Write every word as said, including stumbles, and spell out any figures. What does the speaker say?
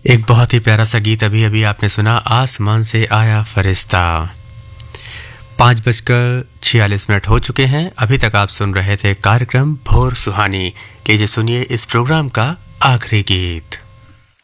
एक बहुत ही प्यारा सा गीत अभी अभी आपने सुना, आसमान से आया फरिश्ता। पाँच बजकर छियालीस मिनट हो चुके हैं। अभी तक आप सुन रहे थे कार्यक्रम भोर सुहानी। लीजिए सुनिए इस प्रोग्राम का आखिरी गीत।